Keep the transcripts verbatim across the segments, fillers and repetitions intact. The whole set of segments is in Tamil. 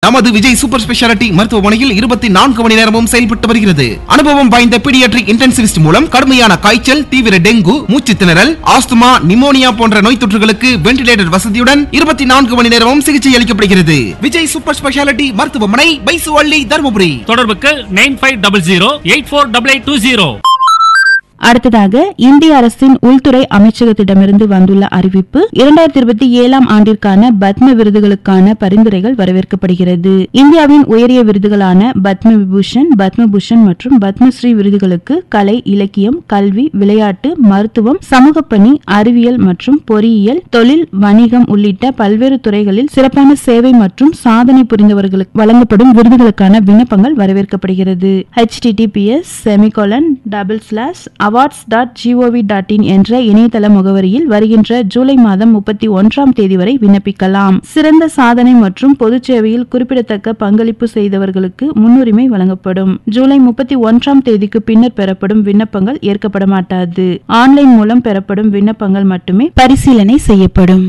நமது விஜய் சூப்பர் ஸ்பெஷாலிட்டி மருத்துவமனையில் இருபத்தி நான்கு மணி நேரமும் செயல்பட்டு வருகிறது. அனுபவம் வாய்ந்த பீடியாட்ரிக் இன்டென்சிவிஸ்ட் மூலம் கடுமையான காய்ச்சல், தீவிர டெங்கு, மூச்சு திணறல், ஆஸ்துமா, நிமோனியா போன்ற நோய் தொற்றுகளுக்கு வென்டிலேட்டர் வசதியுடன் இருபத்தி நான்கு மணி நேரமும் சிகிச்சை அளிக்கப்படுகிறது. விஜய் சூப்பர் ஸ்பெஷாலிட்டி மருத்துவமனை, பைசுவள்ளி, தர்மபுரி. தொடர்புக்கு nine five double zero eight four double eight two zero. அடுத்ததாக இந்திய அரசின் உள்துறை அமைச்சகத்திடமிருந்து வந்துள்ள அறிவிப்பு. இரண்டாயிரத்தி இருபத்தி ஏழாம் ஆண்டிற்கான பத்ம விருதுகளுக்கான பரிந்துரைகள் வரவேற்கப்படுகிறது. இந்தியாவின் உயரிய விருதுகளான பத்ம விபூஷன், பத்மபூஷன் மற்றும் பத்மஸ்ரீ விருதுகளுக்கு கலை, இலக்கியம், கல்வி, விளையாட்டு, மருத்துவம், சமூக பணி, அறிவியல் மற்றும் பொறியியல், தொழில், வணிகம் உள்ளிட்ட பல்வேறு துறைகளில் சிறப்பான சேவை மற்றும் சாதனை புரிந்தவர்களுக்கு வழங்கப்படும் விருதுகளுக்கான விண்ணப்பங்கள் வரவேற்கப்படுகிறது. H D D B S semicolon double slash awards dot gov dot in என்ற இணையதள முகவரியில் வருகின்ற ஜூலை மாதம் முப்பத்தி ஒன்றாம் தேதி வரை விண்ணப்பிக்கலாம். சிறந்த சாதனை மற்றும் பொது சேவையில் குறிப்பிடத்தக்க பங்களிப்பு செய்தவர்களுக்கு முன்னுரிமை வழங்கப்படும். ஜூலை முப்பத்தி ஒன்றாம் தேதிக்கு பின்னர் பெறப்படும் விண்ணப்பங்கள் ஏற்கப்பட மாட்டாது. ஆன்லைன் மூலம் பெறப்படும் விண்ணப்பங்கள் மட்டுமே பரிசீலனை செய்யப்படும்.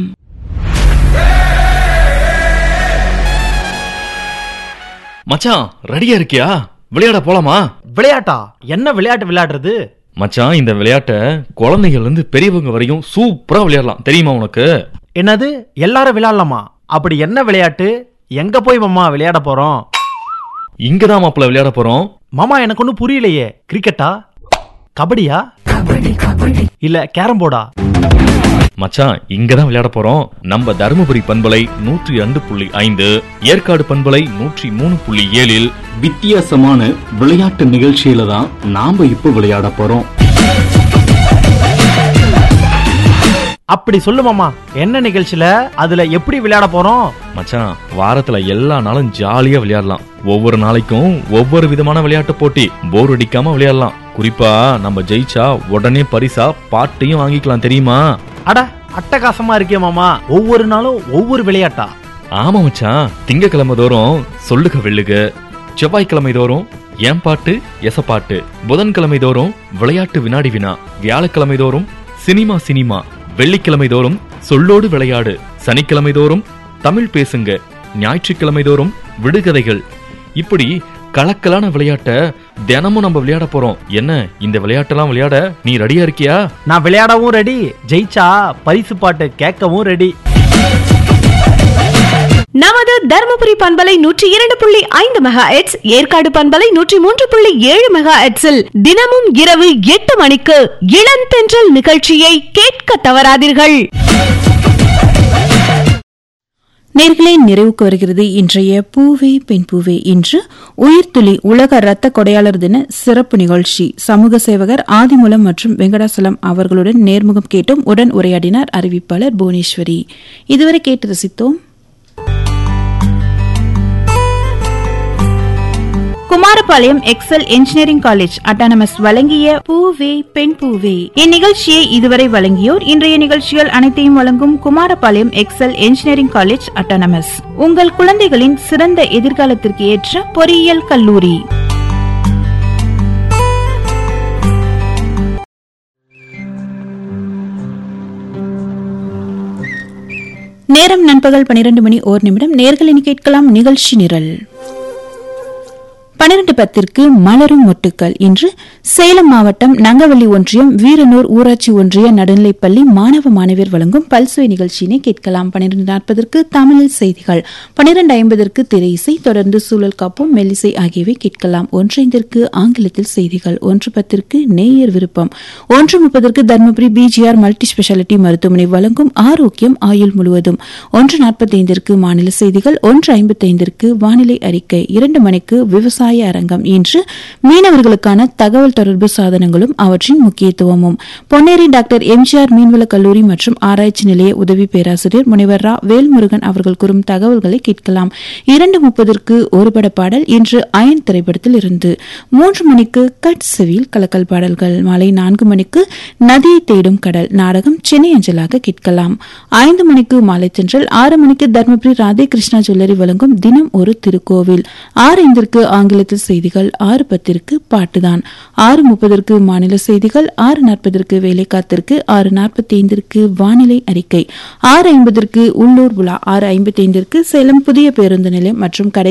மச்சான், ரெடியா இருக்கியா? விளையாட போலாமா? விளையாட்டா? என்ன விளையாட்டு விளையாடுறது மச்சான்? இந்த விளையாட்டை குழந்தைகள் இருந்து பெரியவங்க வரையும் சூப்பரா விளையாடலாம், தெரியுமா உனக்கு? என்னது, எல்லாரும் விளையாடலாமா? அப்படி என்ன விளையாட்டு? எங்க போய் மாமா விளையாட போறோம்? இங்கதான் மாப்பிள்ள விளையாட போறோம். மாமா, எனக்கு ஒன்னும் புரியலையே. கிரிக்கெட்டா, கபடியா, இல்ல கேரம் போர்டா? மச்சான், இங்கதான் விளையாட போறோம். நம்ம தருமபுரி பண்பலை நூற்றி ரெண்டு புள்ளி ஐந்து, ஏற்காடு பண்பலை நூற்றி மூணு புள்ளி ஏழில் வித்தியாசமான விளையாட்டு நிகழ்ச்சியில தான் நாம இப்ப விளையாட போறோம். அப்படி சொல்லு மாமா, என்ன நிகழ்ச்சியில, அதுல எப்படி விளையாட போறோம்? மச்சான், வாரத்துல எல்லா நாளும் ஜாலியா விளையாடலாம். ஒவ்வொரு நாளைக்கும் ஒவ்வொரு விதமான விளையாட்டு போட்டி, போர் அடிக்காம விளையாடலாம். குறிப்பா நம்ம ஜெயிச்சா உடனே பரிசா பாட்டையும் வாங்கிக்கலாம், தெரியுமா? அட, அட்டகாசமா இருக்கே மாமா. ஒவ்வொரு நாளும் ஒவ்வொரு விளையாட்டா? ஆமா மச்சான். திங்கக்கிழமை தோறும் சொல்லுக வெள்ளுக, செவ்வாய்க்கிழமை தோறும் ஏன் பாட்டு எசப்பாட்டு, புதன்கிழமை தோறும் விளையாட்டு வினாடி வினா, வியாழக்கிழமை தோறும் சினிமா சினிமா, வெள்ளிக்கிழமை தோறும் சொல்லோடு விளையாடு, சனிக்கிழமை தோறும் தமிழ் பேசுங்க, ஞாயிற்றுக்கிழமை தோறும் விடுகதைகள். இப்படி கலக்கலான விளையாட்ட தினமும் நம்ம விளையாட போறோம். என்ன, இந்த விளையாட்டெல்லாம் விளையாட நீ ரெடியா இருக்கியா? நான் விளையாடவும் ரெடி, ஜெயிச்சா பரிசு பாட்டு கேட்கவும் ரெடி. நமது தர்மபுரி பண்பலை நூற்றி இரண்டு புள்ளி ஐந்து மெகா எட்ஸ், ஏற்காடு பண்பலை நூற்றி மூன்று புள்ளி ஏழு மெகா எட்ஸில் தினமும் இரவு எட்டு மணிக்கு இளந்தென்றல் நிகழ்ச்சியை கேட்க தவறாதீர்கள். நேர்களே, நிறைவுக்கு வருகிறது இன்றைய பூவே பெண் பூவே. இன்று உயிர்த்துளி உலக இரத்த கொடையாளர் தின சிறப்பு நிகழ்ச்சி. சமூக சேவகர் ஆதிமூலம் மற்றும் வெங்கடாசலம் அவர்களுடன் நேர்முகம் கேட்டும் உடன் உரையாடினார் அறிவிப்பாளர் புவனேஸ்வரி. இதுவரை கேட்டு ரசித்தோம். Kumarapalayam XL engineering college autonomous வழங்கிய பூவே பெண் பூவே. இந்நிகழ்ச்சியை இதுவரை வழங்கியோர் இன்றைய நிகழ்ச்சிகள் அனைத்தையும் வழங்கும் Kumarapalayam XL engineering college autonomous. உங்கள் குழந்தைகளின் சிறந்த எதிர்காலத்திற்கு ஏற்ற பொறியியல் கல்லூரி. நேரம் நண்பகல் பனிரெண்டு மணி ஓர் நிமிடம். நேர்களின் கேட்கலாம் நிகழ்ச்சி நிரல். பனிரெண்டு பத்திற்கு மலரும் மொட்டுக்கள். இன்று சேலம் மாவட்டம் நங்கவள்ளி ஒன்றியம் வீரனூர் ஊராட்சி ஒன்றிய நடுநிலைப்பள்ளி மாணவ மாணவியர் வழங்கும் பல்சுவை நிகழ்ச்சியினை கேட்கலாம். பனிரெண்டு நாற்பதற்கு தமிழில் செய்திகள், பனிரெண்டு ஐம்பதற்கு திரை இசை, தொடர்ந்து சூழல் காப்பும் மெல்லிசை ஆகியவை கேட்கலாம். ஒன்றைந்திற்கு ஆங்கிலத்தில் செய்திகள், ஒன்று பத்திற்கு நேயர் விருப்பம், ஒன்று முப்பதற்கு தர்மபுரி பிஜிஆர் மல்டி ஸ்பெஷாலிட்டி மருத்துவமனை வழங்கும் ஆரோக்கியம் ஆயுள் முழுவதும், ஒன்று நாற்பத்தி ஐந்திற்கு மாநில செய்திகள், ஒன்று ஐம்பத்தி ஐந்திற்கு வானிலை அறிக்கை, இரண்டு மணிக்கு விவசாய அரங்கம். இன்று மீனவர்களுக்கான தகவல் தொடர்பு சாதனங்களும் அவற்றின் முக்கியத்துவமும், பொன்னேரி டாக்டர் எம்ஜிஆர் மீன்வள கல்லூரி மற்றும் ஆராய்ச்சி நிலைய உதவி பேராசிரியர் முனைவர் ரா வேல்முருகன் அவர்கள் கூறும் தகவல்களை கேட்கலாம். இரண்டு முப்பதற்கு ஒருபட பாடல், இன்று அயன் திரைப்படத்தில் இருந்து. மூன்று மணிக்கு கட் செவியில் கலக்கல் பாடல்கள். மாலை நான்கு மணிக்கு நதியை தேடும் கடல் நாடகம் சென்னை அஞ்சலாக கேட்கலாம். ஐந்து மணிக்கு மாலை தென்றல், ஆறு மணிக்கு தர்மபுரி ராதே கிருஷ்ணா ஜுவல்லரி வழங்கும் தினம் ஒரு திருக்கோவில், ஆறு ஐந்திற்கு ஆங்கிலத்தில் செய்திகள், ஆறு பத்திற்கு பாட்டுதான், ஆறு முப்பதற்கு மாநில செய்திகள், ஆறு நாற்பதற்கு வேலை காத்திற்கு, ஆறு நாற்பத்தி ஐந்திற்கு வானிலை அறிக்கை, ஆறு ஐம்பதற்கு உள்ளூர் விழா, ஆறு ஐம்பத்தி ஐந்திற்கு சேலம் புதிய பேருந்து நிலையம் மற்றும் கடை